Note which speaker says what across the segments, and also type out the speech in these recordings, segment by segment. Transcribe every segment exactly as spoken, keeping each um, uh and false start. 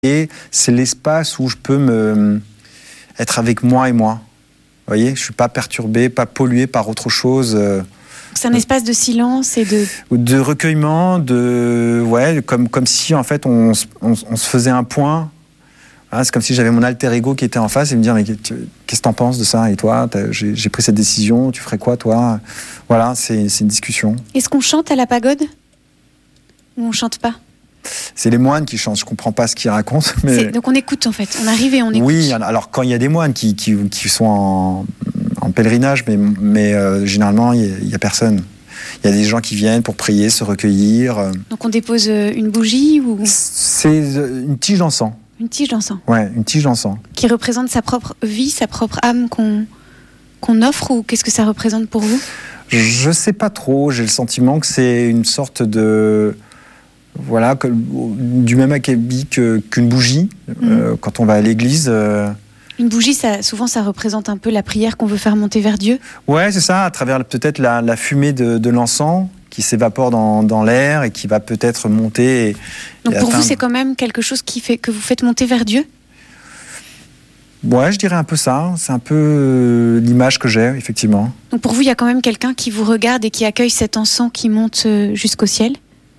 Speaker 1: et c'est l'espace où je peux me être avec moi et moi. Vous voyez, je suis pas perturbé, pas pollué par autre chose.
Speaker 2: C'est un espace de silence et de...
Speaker 1: De recueillement, de... Ouais, comme, comme si, en fait, on, on, on se faisait un point. Hein, c'est comme si j'avais mon alter ego qui était en face et me dire, mais qu'est-ce que t'en penses de ça? Et toi, j'ai, j'ai pris cette décision, tu ferais quoi, toi? Voilà, c'est, c'est une discussion.
Speaker 2: Est-ce qu'on chante à la pagode? Ou on chante pas?
Speaker 1: C'est les moines qui chantent, je comprends pas ce qu'ils racontent. Mais...
Speaker 2: C'est, donc on écoute en fait, on arrive et on écoute.
Speaker 1: Oui, alors quand il y a des moines qui, qui, qui sont en, en pèlerinage, mais, mais euh, généralement il n'y a, a personne. Il y a des gens qui viennent pour prier, se recueillir.
Speaker 2: Donc on dépose une bougie ou...
Speaker 1: C'est une tige d'encens.
Speaker 2: Une tige d'encens.
Speaker 1: Ouais, une tige d'encens.
Speaker 2: Qui représente sa propre vie, sa propre âme qu'on, qu'on offre, ou qu'est-ce que ça représente pour vous?
Speaker 1: Je sais pas trop, j'ai le sentiment que c'est une sorte de... Voilà, que, du même acabit que, qu'une bougie, mmh. euh, quand on va à l'église. Euh...
Speaker 2: Une bougie, ça, souvent, ça représente un peu la prière qu'on veut faire monter vers Dieu.
Speaker 1: Ouais, c'est ça, à travers peut-être la, la fumée de, de l'encens qui s'évapore dans, dans l'air et qui va peut-être monter. Et,
Speaker 2: Donc
Speaker 1: et
Speaker 2: pour
Speaker 1: atteindre...
Speaker 2: vous, c'est quand même quelque chose qui fait, que vous faites monter vers Dieu?
Speaker 1: Ouais, je dirais un peu ça. C'est un peu l'image que j'ai, effectivement.
Speaker 2: Donc pour vous, il y a quand même quelqu'un qui vous regarde et qui accueille cet encens qui monte jusqu'au ciel?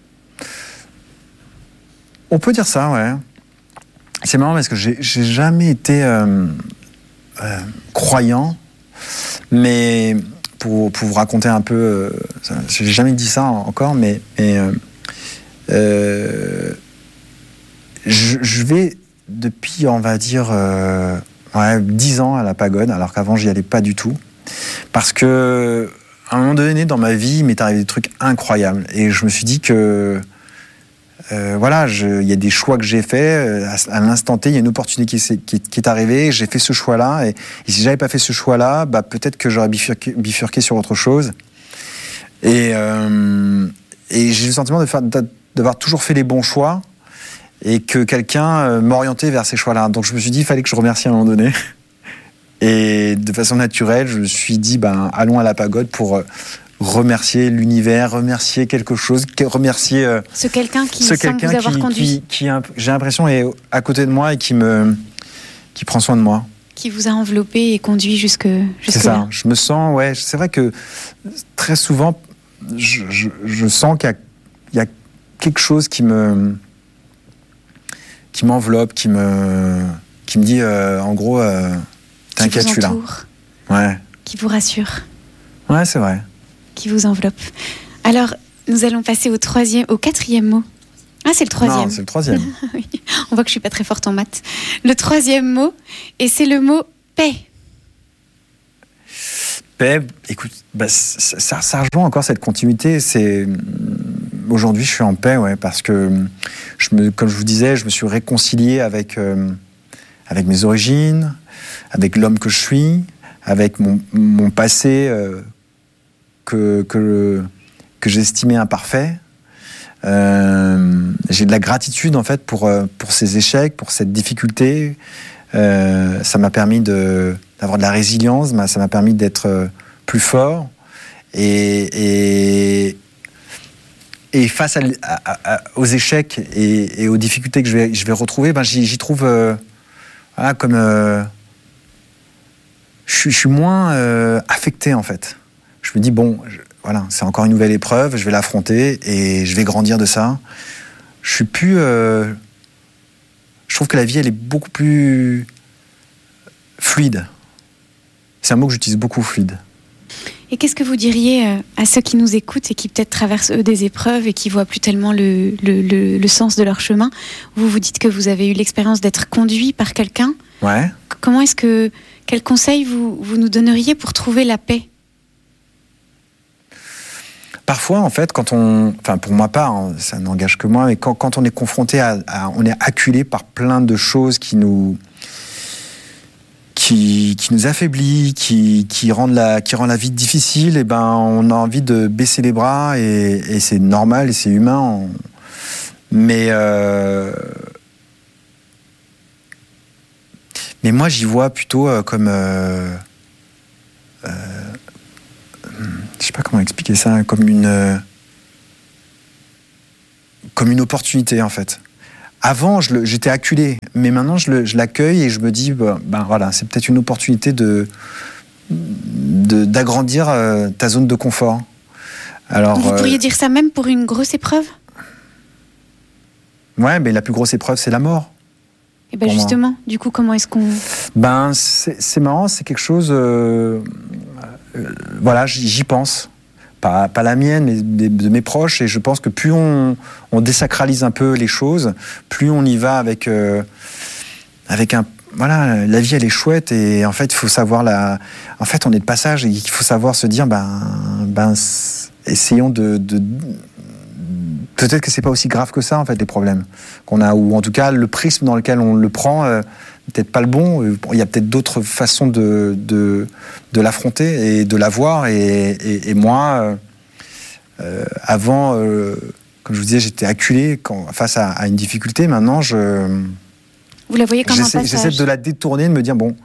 Speaker 1: On peut dire ça, ouais. C'est marrant parce que j'ai, j'ai jamais été euh, euh, croyant, mais pour, pour vous raconter un peu, euh, j'ai jamais dit ça encore, mais, mais euh, euh, je, je vais depuis, on va dire, euh, ouais, dix ans à la pagode, alors qu'avant j'y allais pas du tout, parce que à un moment donné dans ma vie, il m'est arrivé des trucs incroyables, et je me suis dit que Euh, voilà, il y a des choix que j'ai faits. À, à l'instant T, il y a une opportunité qui, qui, qui est arrivée. J'ai fait ce choix-là. Et, et si j'avais pas fait ce choix-là, bah, peut-être que j'aurais bifurqué, bifurqué sur autre chose. Et, euh, et j'ai le sentiment de faire, d'avoir toujours fait les bons choix et que quelqu'un m'orientait vers ces choix-là. Donc je me suis dit, il fallait que je remercie à un moment donné. Et de façon naturelle, je me suis dit, ben, allons à la pagode pour... remercier l'univers, remercier quelque chose, remercier euh,
Speaker 2: ce quelqu'un qui
Speaker 1: ce
Speaker 2: semble
Speaker 1: quelqu'un
Speaker 2: vous avoir
Speaker 1: qui,
Speaker 2: conduit,
Speaker 1: qui, qui j'ai l'impression est à côté de moi et qui me qui prend soin de moi,
Speaker 2: qui vous a enveloppé et conduit jusque jusque
Speaker 1: c'est ça.
Speaker 2: Là.
Speaker 1: Je me sens, ouais, c'est vrai que très souvent, je, je, je sens qu'il y a, il y a quelque chose qui me qui m'enveloppe, qui me qui me dit, euh, en gros, euh, t'inquiète, je suis là. Ouais.
Speaker 2: Qui vous rassure.
Speaker 1: Ouais, c'est vrai.
Speaker 2: Qui vous enveloppe. Alors, nous allons passer au troisième, au quatrième mot. Ah, c'est le troisième.
Speaker 1: Non, c'est le troisième.
Speaker 2: Oui. On voit que je suis pas très forte en maths. Le troisième mot, et c'est le mot paix.
Speaker 1: Paix, écoute, bah, ça, ça, ça rejoint encore cette continuité. C'est aujourd'hui, je suis en paix, ouais, parce que je me, comme je vous disais, je me suis réconcilié avec euh, avec mes origines, avec l'homme que je suis, avec mon, mon passé. Euh, que, que, que j'estimais imparfait. Euh, j'ai de la gratitude en fait pour, pour ces échecs, pour cette difficulté. Euh, ça m'a permis de, d'avoir de la résilience, ça m'a permis d'être plus fort. Et, et, et face à, à, à, aux échecs et, et aux difficultés que je vais, je vais retrouver, ben j'y, j'y trouve euh, voilà, comme... Euh, je, je suis moins euh, affecté en fait. Je me dis, bon, je, voilà, c'est encore une nouvelle épreuve, je vais l'affronter et je vais grandir de ça. Je suis plus... Euh, je trouve que la vie, elle est beaucoup plus fluide. C'est un mot que j'utilise beaucoup, fluide.
Speaker 2: Et qu'est-ce que vous diriez à ceux qui nous écoutent et qui peut-être traversent, eux, des épreuves et qui voient plus tellement le, le, le, le sens de leur chemin? Vous vous dites que vous avez eu l'expérience d'être conduit par quelqu'un.
Speaker 1: Ouais.
Speaker 2: Comment est-ce que... Quels conseils vous, vous nous donneriez pour trouver la paix?
Speaker 1: Parfois, en fait, quand on, enfin pour ma part, hein, ça n'engage que moi, mais quand, quand on est confronté à, à, on est acculé par plein de choses qui nous, qui, qui nous affaiblit, qui, qui rendent la, qui rend la vie difficile, et ben, on a envie de baisser les bras et, et c'est normal et c'est humain. On... Mais euh... mais moi, j'y vois plutôt euh, comme euh... Euh... je sais pas comment expliquer ça, comme une, euh, comme une opportunité en fait. avant, je le, j'étais acculé, mais maintenant, je, le, je l'accueille et je me dis, ben, ben voilà, c'est peut-être une opportunité de, de d'agrandir euh, ta zone de confort. Alors,
Speaker 2: Vous pourriez
Speaker 1: euh,
Speaker 2: dire ça même pour une grosse épreuve ?
Speaker 1: Ouais, mais la plus grosse épreuve, c'est la mort.
Speaker 2: Et ben justement, du coup, comment est-ce qu'on...
Speaker 1: Ben, c'est, c'est marrant, c'est quelque chose... Euh, euh, voilà, j'y, j'y pense. Pas, pas la mienne, mais de, de mes proches. Et je pense que plus on, on désacralise un peu les choses, plus on y va avec, euh, avec un... Voilà, la vie, elle est chouette. Et en fait, il faut savoir la... En fait, on est de passage et il faut savoir se dire, ben... ben essayons de... de peut-être que c'est pas aussi grave que ça, en fait, les problèmes qu'on a, ou en tout cas le prisme dans lequel on le prend, euh, peut-être pas le bon. Il y a peut-être d'autres façons de de, de l'affronter et de la voir. Et, et, et moi, euh, avant, euh, comme je vous disais, j'étais acculé quand, face à, à une difficulté. Maintenant, je
Speaker 2: vous la voyez comme
Speaker 1: j'essaie,
Speaker 2: un passage.
Speaker 1: j'essaie de la détourner, de me dire bon,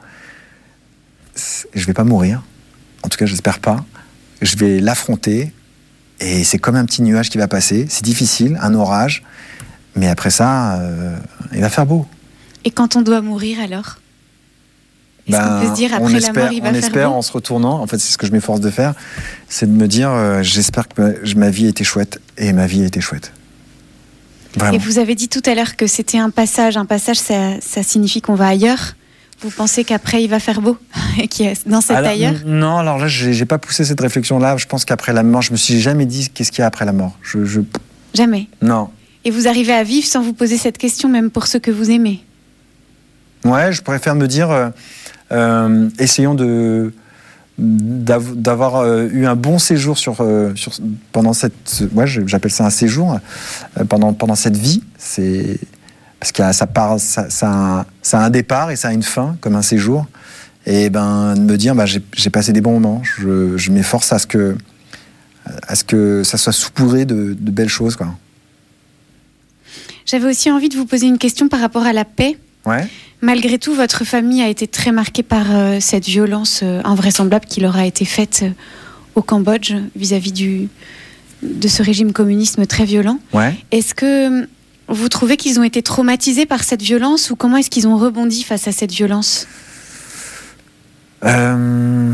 Speaker 1: je vais pas mourir. En tout cas, j'espère pas. Je vais l'affronter. Et c'est comme un petit nuage qui va passer. C'est difficile, un orage. Mais après ça, euh, il va faire beau.
Speaker 2: Et quand on doit mourir, alors ? Est-ce
Speaker 1: ben,
Speaker 2: qu'on peut se dire, après
Speaker 1: espère,
Speaker 2: la mort, il va
Speaker 1: on
Speaker 2: faire
Speaker 1: espère,
Speaker 2: beau ?
Speaker 1: en se retournant, en fait, c'est ce que je m'efforce de faire, c'est de me dire, euh, j'espère que ma, ma vie a été chouette. Et ma vie a été chouette. Vraiment.
Speaker 2: Et vous avez dit tout à l'heure que c'était un passage. Un passage, ça, ça signifie qu'on va ailleurs. Vous pensez qu'après, il va faire beau et qu'il y a dans cet
Speaker 1: alors,
Speaker 2: ailleurs ?
Speaker 1: Non, alors là, j'ai, j'ai pas poussé cette réflexion-là. Je pense qu'après la mort, je me suis jamais dit qu'est-ce qu'il y a après la mort. Je, je...
Speaker 2: Jamais.
Speaker 1: Non.
Speaker 2: Et vous arrivez à vivre sans vous poser cette question, même pour ceux que vous aimez ?
Speaker 1: Ouais, je préfère me dire, euh, euh, essayons de d'av- d'avoir euh, eu un bon séjour sur, euh, sur pendant cette, ouais, j'appelle ça un séjour euh, pendant pendant cette vie. C'est parce que ça part, ça, ça, a un, ça a un départ et ça a une fin, comme un séjour. Et ben de me dire, bah, j'ai, j'ai passé des bons moments. Je, je m'efforce à ce que, à ce que ça soit saupoudré de, de belles choses, quoi.
Speaker 2: J'avais aussi envie de vous poser une question par rapport à la paix.
Speaker 1: Ouais.
Speaker 2: Malgré tout, votre famille a été très marquée par euh, cette violence euh, invraisemblable qui leur a été faite euh, au Cambodge vis-à-vis du, de ce régime communiste très violent.
Speaker 1: Ouais.
Speaker 2: Est-ce que vous trouvez qu'ils ont été traumatisés par cette violence ou comment est-ce qu'ils ont rebondi face à cette violence ?
Speaker 1: euh...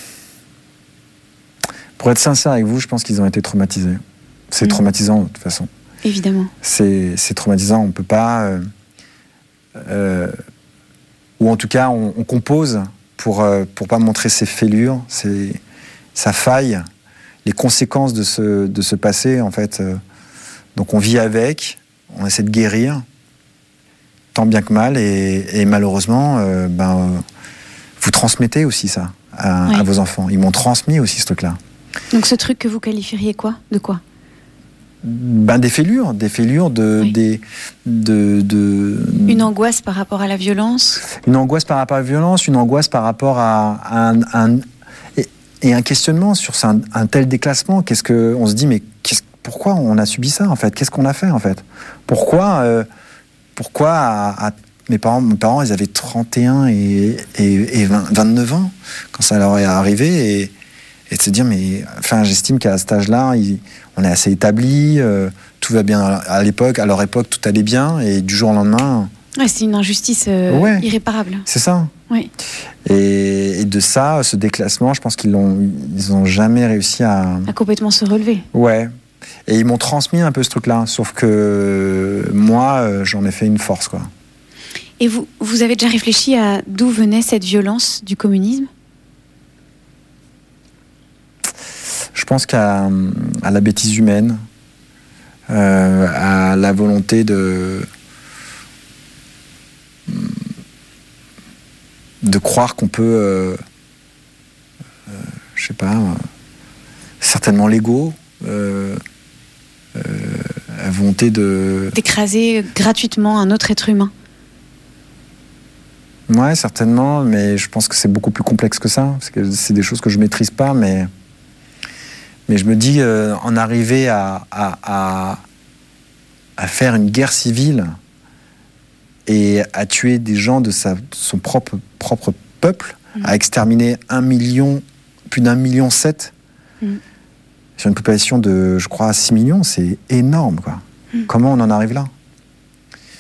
Speaker 1: Pour être sincère avec vous, je pense qu'ils ont été traumatisés. C'est mmh. traumatisant de toute façon.
Speaker 2: Évidemment.
Speaker 1: C'est, c'est traumatisant. On peut pas... Euh, euh, ou en tout cas, on, on compose pour euh, pour pas montrer ses fêlures, ses, sa faille, les conséquences de ce, de ce passé, en fait. Donc on vit avec, on essaie de guérir, tant bien que mal, et, et malheureusement, euh, ben, vous transmettez aussi ça à, oui. à vos enfants. Ils m'ont transmis aussi ce truc-là.
Speaker 2: Donc ce truc que vous qualifieriez quoi ? De quoi ?
Speaker 1: Ben, des fêlures, des fêlures de, oui. des, de, de...
Speaker 2: Une angoisse par rapport à la violence ?
Speaker 1: Une angoisse par rapport à la violence, une angoisse par rapport à, à un... un et, et un questionnement sur un, un tel déclassement. Qu'est-ce que, on se dit, mais qu'est-ce, pourquoi on a subi ça, en fait ? Qu'est-ce qu'on a fait, en fait ? Pourquoi, euh, pourquoi à, à, mes, parents, mes parents, ils avaient trente et un et, et, et vingt, vingt-neuf ans quand ça leur est arrivé, et, et de se dire, mais enfin, j'estime qu'à cet âge-là, ils, on est assez établi, euh, tout va bien à l'époque, à leur époque, tout allait bien, et du jour au lendemain...
Speaker 2: Ouais, c'est une injustice euh, ouais, irréparable.
Speaker 1: C'est ça.
Speaker 2: Oui.
Speaker 1: Et, et de ça, ce déclassement, je pense qu'ils l'ont, ils ont jamais réussi à...
Speaker 2: À complètement se relever.
Speaker 1: Ouais. Et ils m'ont transmis un peu ce truc-là, sauf que moi, euh, j'en ai fait une force, quoi.
Speaker 2: Et vous, vous avez déjà réfléchi à d'où venait cette violence du communisme ?
Speaker 1: Je pense qu'à à la bêtise humaine, euh, à la volonté de de croire qu'on peut, euh, euh, je sais pas, euh, certainement l'ego, euh, euh, la volonté de
Speaker 2: d'écraser gratuitement un autre être humain.
Speaker 1: Ouais, certainement, mais je pense que c'est beaucoup plus complexe que ça, parce que c'est des choses que je maîtrise pas, mais Mais je me dis, euh, en arriver à, à, à, à faire une guerre civile et à tuer des gens de, sa, de son propre, propre peuple, mmh. à exterminer un million, plus d'un million sept, mmh. sur une population de, je crois, six millions, c'est énorme, quoi. Mmh. Comment on en arrive là ?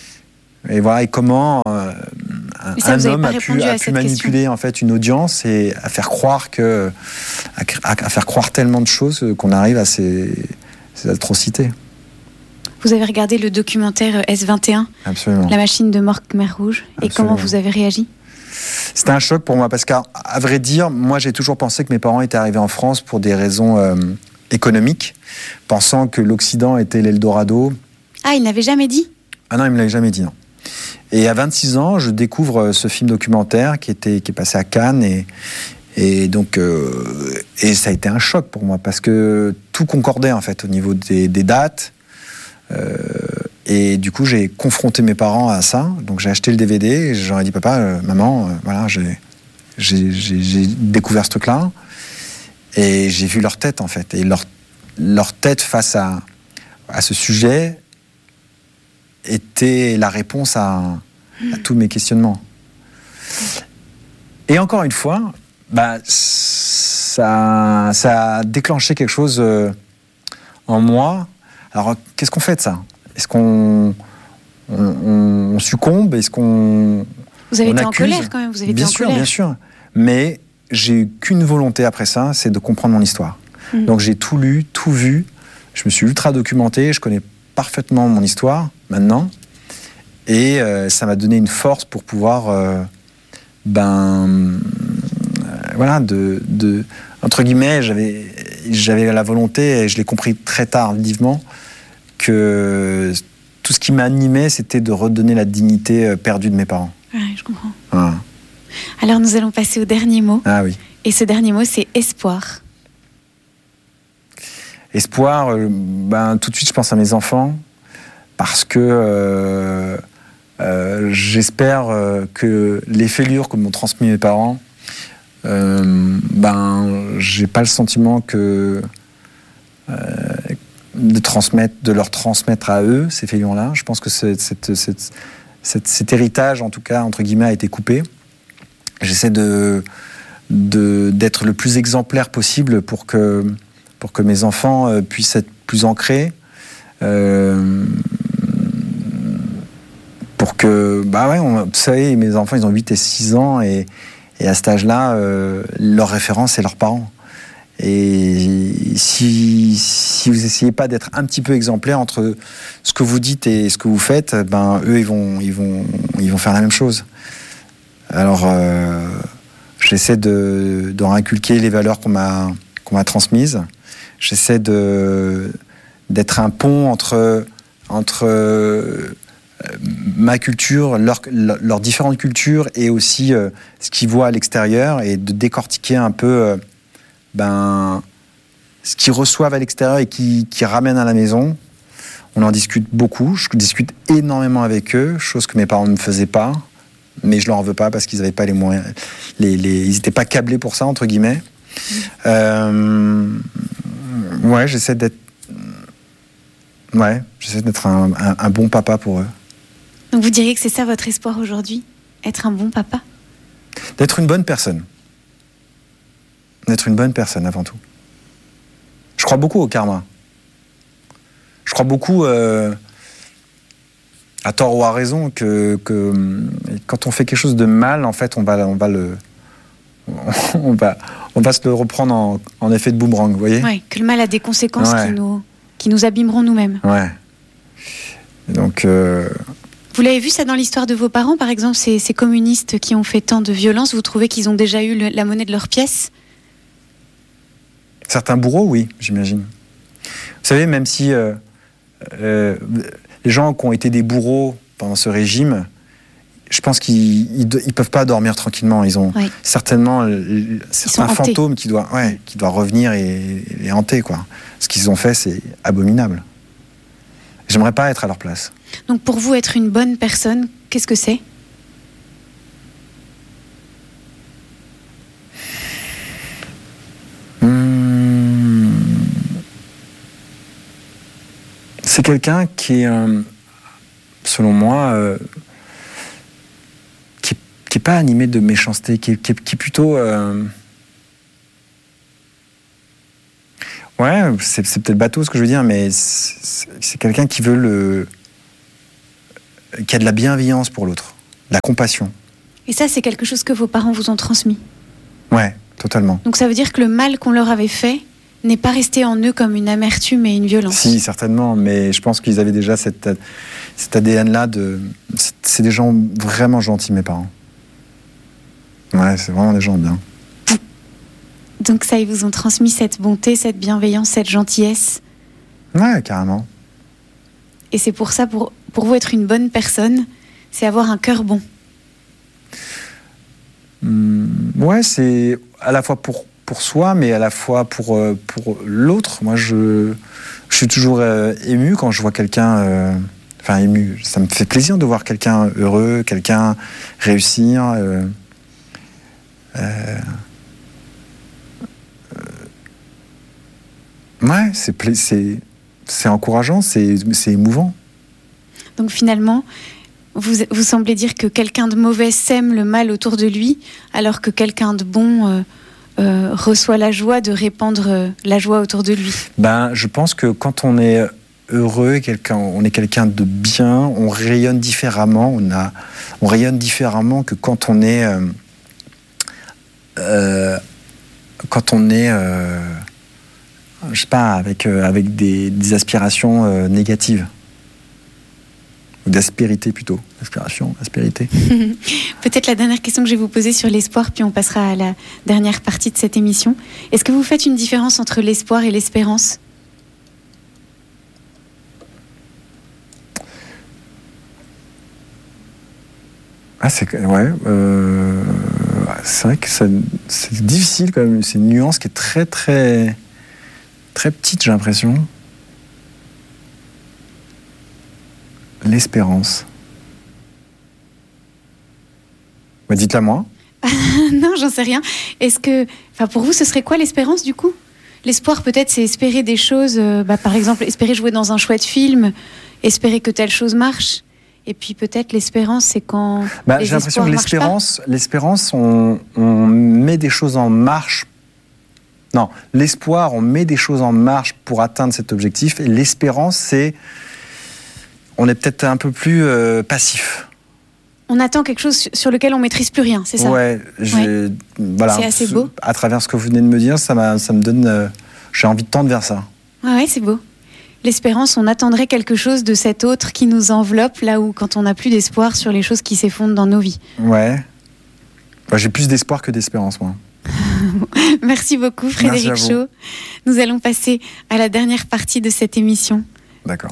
Speaker 1: Et voilà, et comment euh,
Speaker 2: ça,
Speaker 1: un homme a pu, a pu manipuler question. en fait une audience et à faire croire que, à, à faire croire tellement de choses qu'on arrive à ces, ces atrocités.
Speaker 2: Vous avez regardé le documentaire S vingt et un,
Speaker 1: Absolument.
Speaker 2: La machine de Mork Mer Rouge, et
Speaker 1: Absolument.
Speaker 2: comment vous avez réagi?
Speaker 1: C'était un choc pour moi parce qu'à à vrai dire, moi j'ai toujours pensé que mes parents étaient arrivés en France pour des raisons euh, économiques, pensant que l'Occident était l'Eldorado.
Speaker 2: Ah, il n'avait jamais dit?
Speaker 1: Ah non, il me l'avait jamais dit, non. Et à vingt-six ans, je découvre ce film documentaire qui, était, qui est passé à Cannes et, et donc euh, et ça a été un choc pour moi parce que tout concordait en fait au niveau des, des dates. Euh, et du coup, j'ai confronté mes parents à ça. Donc j'ai acheté le D V D et j'aurais dit papa, euh, maman, euh, voilà, j'ai, j'ai, j'ai, j'ai découvert ce truc-là et j'ai vu leur tête en fait et leur leur tête face à à ce sujet était la réponse à, à tous mes questionnements. Et encore une fois, bah, ça, ça a déclenché quelque chose euh, en moi. Alors, qu'est-ce qu'on fait de ça? Est-ce qu'on on, on succombe? Est-ce qu'on
Speaker 2: Vous avez
Speaker 1: on
Speaker 2: été
Speaker 1: accuse?
Speaker 2: en colère quand même, vous avez
Speaker 1: bien
Speaker 2: été
Speaker 1: sûr,
Speaker 2: en colère.
Speaker 1: Bien sûr, mais j'ai eu qu'une volonté après ça, c'est de comprendre mon histoire. Mmh. Donc j'ai tout lu, tout vu, je me suis ultra documenté, je connais parfaitement mon histoire maintenant. Et euh, ça m'a donné une force pour pouvoir, euh, ben, euh, voilà, de, de, entre guillemets, j'avais, j'avais la volonté, et je l'ai compris très tardivement, que tout ce qui m'animait, c'était de redonner la dignité perdue de mes parents.
Speaker 2: Ouais, je comprends.
Speaker 1: Voilà.
Speaker 2: Alors nous allons passer au dernier mot.
Speaker 1: Ah oui.
Speaker 2: Et ce dernier mot, c'est espoir.
Speaker 1: Espoir, euh, ben, tout de suite, je pense à mes enfants, parce que... Euh, Euh, j'espère euh, que les fêlures que m'ont transmis mes parents, euh, ben, j'ai pas le sentiment que euh, de transmettre, de leur transmettre à eux ces fêlures-là. Je pense que c'est, cette, cette, cette, cet héritage, en tout cas entre guillemets, a été coupé. J'essaie de, de d'être le plus exemplaire possible pour que pour que mes enfants euh, puissent être plus ancrés. Euh, Pour que, bah ouais, on, vous savez, mes enfants, ils ont huit et six ans, et, et à cet âge-là, euh, leur référence, c'est leurs parents. Et si, si vous essayez pas d'être un petit peu exemplaire entre ce que vous dites et ce que vous faites, ben eux, ils vont, ils vont, ils vont faire la même chose. Alors, euh, j'essaie de, de inculquer les valeurs qu'on m'a, qu'on m'a transmises. J'essaie de, d'être un pont entre, entre ma culture, leurs leur différentes cultures et aussi euh, ce qu'ils voient à l'extérieur, et de décortiquer un peu euh, ben, ce qu'ils reçoivent à l'extérieur et qui, qui ramènent à la maison. On en discute beaucoup, je discute énormément avec eux, chose que mes parents ne faisaient pas, mais je leur en veux pas parce qu'ils n'avaient pas les moyens, les, les, ils n'étaient pas câblés pour ça, entre guillemets. Mmh. Euh, ouais, j'essaie d'être, ouais, j'essaie d'être un, un, un bon papa pour eux.
Speaker 2: Donc vous diriez que c'est ça votre espoir aujourd'hui, être un bon papa?
Speaker 1: D'être une bonne personne. D'être une bonne personne avant tout. Je crois beaucoup au karma. Je crois beaucoup, euh, à tort ou à raison, que, que quand on fait quelque chose de mal, en fait, on va, on va le, on va, on va se le reprendre en, en effet de boomerang, vous voyez?
Speaker 2: Ouais, que le mal a des conséquences
Speaker 1: ouais.
Speaker 2: qui nous, qui nous abîmeront nous-mêmes.
Speaker 1: Ouais. Et donc. Euh,
Speaker 2: Vous l'avez vu ça dans l'histoire de vos parents, par exemple, ces, ces communistes qui ont fait tant de violence, vous trouvez qu'ils ont déjà eu le, la monnaie de leur pièce?
Speaker 1: Certains bourreaux, oui, j'imagine. Vous savez, même si euh, euh, les gens qui ont été des bourreaux pendant ce régime, je pense qu'ils ne peuvent pas dormir tranquillement. Ils ont oui. certainement euh, certains fantômes qui doivent, ouais, qui doivent revenir et les hanter, quoi. Ce qu'ils ont fait, c'est abominable. J'aimerais pas être à leur place.
Speaker 2: Donc pour vous, être une bonne personne, qu'est-ce que c'est?
Speaker 1: Hum... C'est quelqu'un qui est, euh, selon moi, euh, qui n'est pas animé de méchanceté, qui est, qui est, qui est plutôt... Euh... Ouais, c'est, c'est peut-être bateau ce que je veux dire, mais c'est, c'est quelqu'un qui veut le... qui a de la bienveillance pour l'autre, de la compassion.
Speaker 2: Et ça, c'est quelque chose que vos parents vous ont transmis?
Speaker 1: Ouais, totalement.
Speaker 2: Donc ça veut dire que le mal qu'on leur avait fait n'est pas resté en eux comme une amertume et une violence?
Speaker 1: Si, certainement, mais je pense qu'ils avaient déjà cette, cet A D N-là de... C'est des gens vraiment gentils, mes parents. Ouais, c'est vraiment des gens bien.
Speaker 2: Donc ça, ils vous ont transmis cette bonté, cette bienveillance, cette gentillesse?
Speaker 1: Ouais, carrément.
Speaker 2: Et c'est pour ça, pour, pour vous être une bonne personne, c'est avoir un cœur bon?
Speaker 1: Mmh, ouais, c'est à la fois pour, pour soi, mais à la fois pour, euh, pour l'autre. Moi, je, je suis toujours euh, ému quand je vois quelqu'un... Euh, enfin, ému. Ça me fait plaisir de voir quelqu'un heureux, quelqu'un réussir. Euh, euh, euh, ouais, c'est, pla- c'est, c'est encourageant, c'est, c'est émouvant.
Speaker 2: Donc finalement... Vous, vous semblez dire que quelqu'un de mauvais sème le mal autour de lui, alors que quelqu'un de bon euh, euh, reçoit la joie de répandre euh, la joie autour de lui.
Speaker 1: Ben, je pense que quand on est heureux, quelqu'un, on est quelqu'un de bien, on rayonne différemment. On, a, on rayonne différemment que quand on est, euh, euh, quand on est, euh, je sais pas, avec euh, avec des, des aspirations euh, négatives. D'aspérité plutôt. Aspiration, aspérité.
Speaker 2: Peut-être la dernière question que je vais vous poser sur l'espoir, puis on passera à la dernière partie de cette émission. Est-ce que vous faites une différence entre l'espoir et l'espérance?
Speaker 1: Ah, c'est, ouais, euh, c'est vrai que ça, c'est difficile quand même. C'est une nuance qui est très, très, très petite, j'ai l'impression. L'espérance. Bah, dites-la moi.
Speaker 2: Non, j'en sais rien. Est-ce que, enfin, pour vous, ce serait quoi l'espérance du coup? L'espoir, peut-être, c'est espérer des choses. Euh, bah, par exemple, espérer jouer dans un chouette film, espérer que telle chose marche. Et puis peut-être l'espérance, c'est quand.
Speaker 1: Bah,
Speaker 2: les
Speaker 1: j'ai l'impression que
Speaker 2: espoirs
Speaker 1: l'espérance, l'espérance, on, on met des choses en marche. Non, l'espoir, on met des choses en marche pour atteindre cet objectif. Et l'espérance, c'est on est peut-être un peu plus euh, passif.
Speaker 2: On attend quelque chose sur lequel on maîtrise plus rien, c'est ça?
Speaker 1: Ouais, j'ai,
Speaker 2: ouais.
Speaker 1: Voilà.
Speaker 2: C'est assez beau.
Speaker 1: À travers ce que vous venez de me dire, ça, m'a, ça me donne, euh, j'ai envie de tendre vers ça.
Speaker 2: Ouais, ouais, c'est beau. L'espérance, on attendrait quelque chose de cet autre qui nous enveloppe, là où quand on n'a plus d'espoir sur les choses qui s'effondrent dans nos vies.
Speaker 1: Ouais. Bah, j'ai plus d'espoir que d'espérance, moi.
Speaker 2: Merci beaucoup, Frédéric Shaw. Nous allons passer à la dernière partie de cette émission.
Speaker 1: D'accord.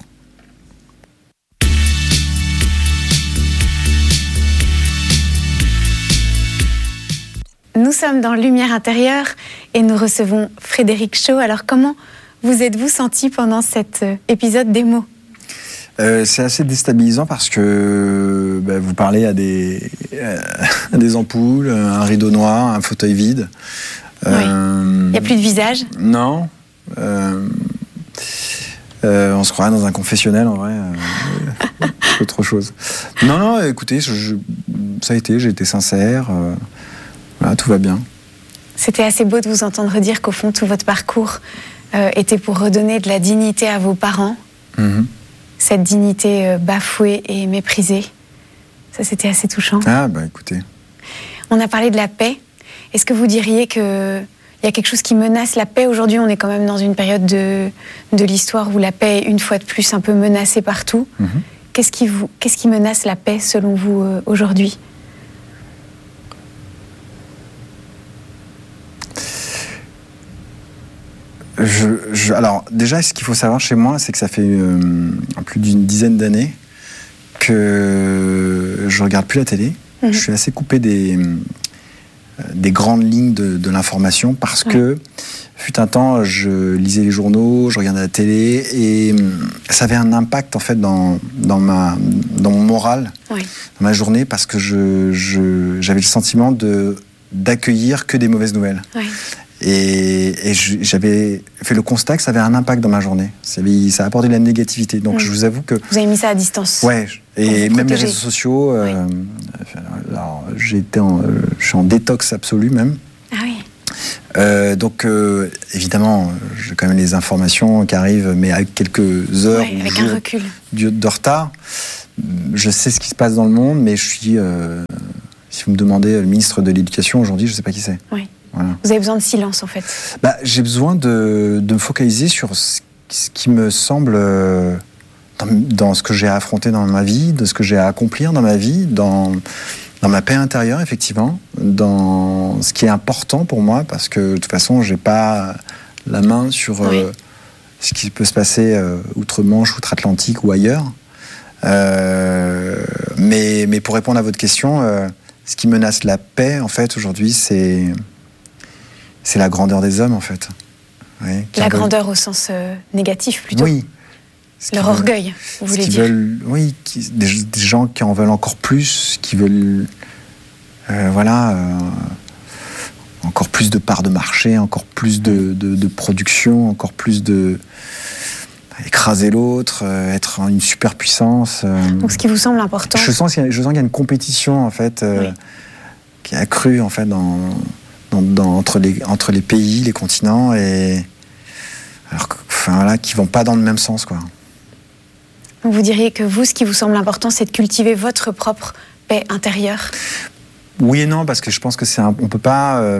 Speaker 2: Nous sommes dans Lumière intérieure et nous recevons Frédéric Shaw. Alors comment vous êtes-vous senti pendant cet épisode démo?
Speaker 1: euh, C'est assez déstabilisant parce que bah, vous parlez à des, euh, à des ampoules, un rideau noir, un fauteuil vide.
Speaker 2: Oui. Euh, Il n'y a plus de visage?
Speaker 1: Non. Euh, euh, on se croirait dans un confessionnel en vrai. Euh, autre chose. Non, non, écoutez, je, je, ça a été, j'ai été sincère. Euh, Voilà, tout va bien.
Speaker 2: C'était assez beau de vous entendre dire qu'au fond, tout votre parcours euh, était pour redonner de la dignité à vos parents.
Speaker 1: Mmh. Cette
Speaker 2: dignité euh, bafouée et méprisée. Ça, c'était assez touchant.
Speaker 1: Ah, bah écoutez.
Speaker 2: On a parlé de la paix. Est-ce que vous diriez qu'il y a quelque chose qui menace la paix aujourd'hui? On est quand même dans une période de, de l'histoire où la paix est une fois de plus un peu menacée partout. Mmh. Qu'est-ce qui vous, qu'est-ce qui menace la paix selon vous euh, aujourd'hui?
Speaker 1: Je, je, alors déjà, ce qu'il faut savoir chez moi, c'est que ça fait euh, plus d'une dizaine d'années que je regarde plus la télé. Mmh. Je suis assez coupé des, des grandes lignes de, de l'information parce ouais. que fut un temps, je lisais les journaux, je regardais la télé et ça avait un impact en fait dans, dans, ma, dans mon moral, ouais. dans ma journée, parce que je, je, j'avais le sentiment de, d'accueillir que des mauvaises nouvelles. Ouais. Et, et j'avais fait le constat que ça avait un impact dans ma journée. Ça, avait, ça a apporté de la négativité. Donc mmh. je vous avoue que...
Speaker 2: Vous avez mis ça à distance.
Speaker 1: Ouais. Et même les réseaux sociaux. Euh, oui. Alors, j'ai été en, euh, je suis en détox absolu même.
Speaker 2: Ah oui.
Speaker 1: Euh, donc euh, évidemment, j'ai quand même les informations qui arrivent, mais avec quelques heures
Speaker 2: ouais,
Speaker 1: ou
Speaker 2: avec
Speaker 1: jours
Speaker 2: un recul.
Speaker 1: de retard. je sais ce qui se passe dans le monde, mais je suis, euh, si vous me demandez, le ministre de l'Éducation aujourd'hui, je ne sais pas qui c'est.
Speaker 2: Oui.
Speaker 1: Voilà.
Speaker 2: Vous avez besoin de silence, en fait.
Speaker 1: Bah, j'ai besoin de, de me focaliser sur ce, ce qui me semble euh, dans, dans ce que j'ai à affronter dans ma vie, de ce que j'ai à accomplir dans ma vie, dans, dans ma paix intérieure, effectivement, dans ce qui est important pour moi, parce que de toute façon, j'ai pas la main sur euh, oui. ce qui peut se passer euh, outre-Manche, outre-Atlantique ou ailleurs. Euh, mais, mais pour répondre à votre question, euh, ce qui menace la paix, en fait, aujourd'hui, c'est, c'est la grandeur des hommes, en fait. Oui,
Speaker 2: la
Speaker 1: veulent...
Speaker 2: grandeur au sens euh, négatif, plutôt.
Speaker 1: Oui.
Speaker 2: Leur veulent... orgueil, vous voulez dire.
Speaker 1: Veulent... Oui, qui... des, des gens qui en veulent encore plus, qui veulent... Euh, voilà... Euh... encore plus de parts de marché, encore plus de, de, de production, encore plus de... écraser l'autre, euh, être une superpuissance. Euh...
Speaker 2: Donc ce qui vous semble important.
Speaker 1: Je sens qu'il y a, je sens qu'il y a une compétition en fait euh, oui. qui est accrue en fait dans, dans, dans, entre les entre les pays, les continents et alors enfin voilà qui vont pas dans le même sens quoi.
Speaker 2: Donc vous diriez que vous, ce qui vous semble important, c'est de cultiver votre propre paix intérieure.
Speaker 1: Oui et non parce que je pense que c'est un, on peut pas euh,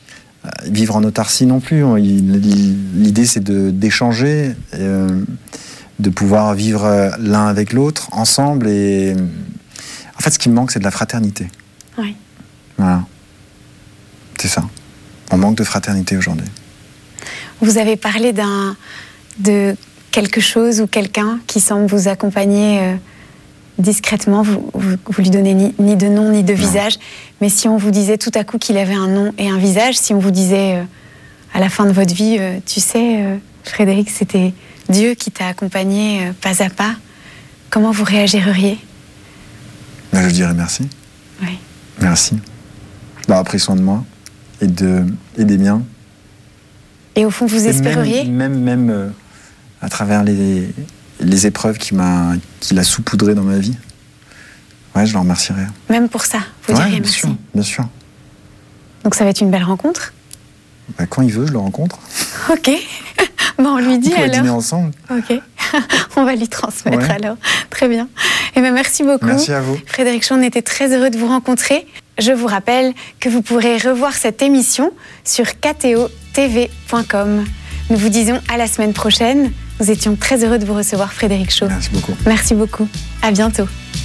Speaker 1: vivre en autarcie non plus. L'idée, c'est de, d'échanger, euh, de pouvoir vivre l'un avec l'autre, ensemble. Et en fait, ce qui me manque, c'est de la fraternité.
Speaker 2: Oui.
Speaker 1: Voilà. C'est ça. On manque de fraternité aujourd'hui.
Speaker 2: Vous avez parlé d'un, de quelque chose ou quelqu'un qui semble vous accompagner euh, discrètement. Vous, vous, vous lui donnez ni, ni de nom, ni de non. visage. Mais si on vous disait tout à coup qu'il avait un nom et un visage, si on vous disait euh, à la fin de votre vie, euh, tu sais, euh, Frédéric, c'était Dieu qui t'a accompagné euh, pas à pas, comment vous réagiriez ?
Speaker 1: Ben, je dirais merci.
Speaker 2: Oui.
Speaker 1: Merci d'avoir pris soin de moi et, de, et des miens.
Speaker 2: Et au fond, vous
Speaker 1: et
Speaker 2: espéreriez ?
Speaker 1: Même, même, même euh, à travers les, les épreuves qu'il m'a, qu'il a saupoudrées dans ma vie. Ouais, je le remercierai.
Speaker 2: Même pour ça, vous
Speaker 1: ouais,
Speaker 2: diriez
Speaker 1: bien
Speaker 2: merci.
Speaker 1: Sûr, bien sûr.
Speaker 2: Donc ça va être une belle rencontre ?
Speaker 1: Bah, quand il veut, je le rencontre.
Speaker 2: Ok. Bon, on lui dit
Speaker 1: on
Speaker 2: alors.
Speaker 1: dîner ensemble.
Speaker 2: Ok. On va lui transmettre
Speaker 1: ouais.
Speaker 2: alors. Très bien. Et ben merci beaucoup.
Speaker 1: Merci à vous.
Speaker 2: Frédéric Shaw, on était très heureux de vous rencontrer. Je vous rappelle que vous pourrez revoir cette émission sur k t o t v point com. Nous vous disons à la semaine prochaine. Nous étions très heureux de vous recevoir, Frédéric Shaw.
Speaker 1: Merci beaucoup.
Speaker 2: Merci beaucoup. À bientôt.